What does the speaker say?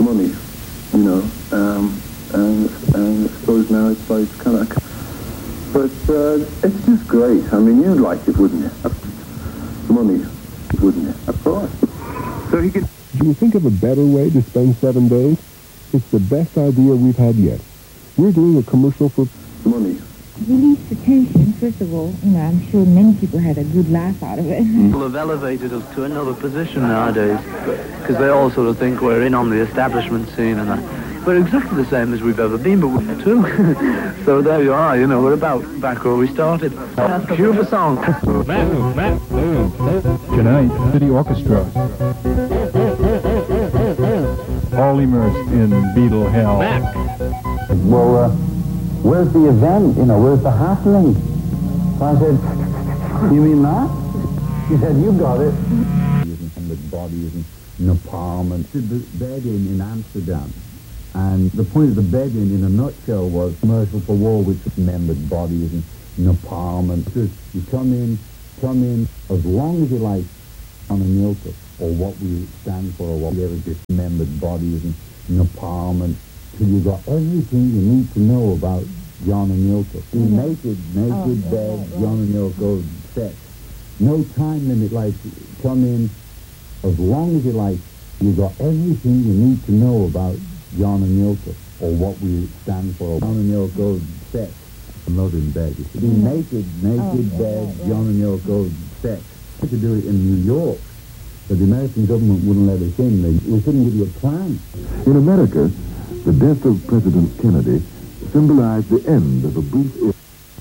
money, you know, and I suppose now it's like kind of, but it's just great. I mean, you'd like it, wouldn't you? Money, wouldn't you? Of course. So he could. Can you think of a better way to spend 7 days? It's the best idea we've had yet. We're doing a commercial for money. Release the tension, first of all. You know, I'm sure many people had a good laugh out of it. People have elevated us to another position nowadays because they all sort of think we're in on the establishment scene and that. We're exactly the same as we've ever been, but we're too. So there you are, you know, we're about back where we started. Cue the song. Tonight, City Orchestra. All immersed in Beatle hell. Well, where's the event? You know, where's the happening? So I said, you mean that? He said, you got it. And the bodies and napalm and the bed-in Amsterdam. And the point of the bed-in a nutshell was commercial for war, which remembered bodies and napalm. And you come in as long as you like on a Milka, or what we stand for, or what we ever dismembered bodies and napalm, and till you got everything you need to know about John and Yoko. Naked bed, John and Yoko, sex. No time limit, like, come in as long as you like. You got everything you need to know about John and Yoko, or what we stand for. John and Yoko, sex. I'm not in bed. Naked bed, John and Yoko, sex. We could do it in New York, but the American government wouldn't let us in. We couldn't give you a plan. In America, the death of President Kennedy symbolized the end of a brief